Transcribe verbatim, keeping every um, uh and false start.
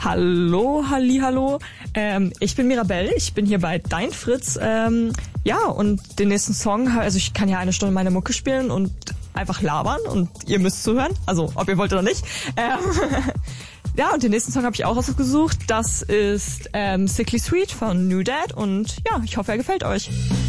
Hallo, hallihallo. Ähm, ich bin Mirabelle, ich bin hier bei Dein Fritz. Ähm, ja, und den nächsten Song, also ich kann ja eine Stunde meine Mucke spielen und einfach labern und ihr müsst zuhören, also ob ihr wollt oder nicht. Ähm, ja, und den nächsten Song habe ich auch ausgesucht. Das ist ähm, Sickly Sweet von New Dad und ja, ich hoffe, er gefällt euch.